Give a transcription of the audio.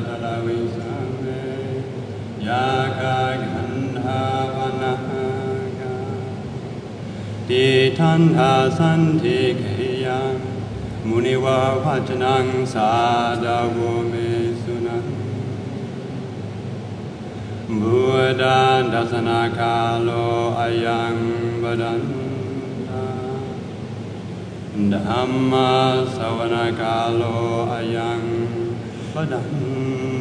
ตระวิสังเวยากาขันธาวนาคาติทันทาสันติเกยังมุนิวาวัจนังสาดาวเมสุนังบุดาดัสนาคาโลอายังบดันตาธัมมาสวนากาโลอายังบดัน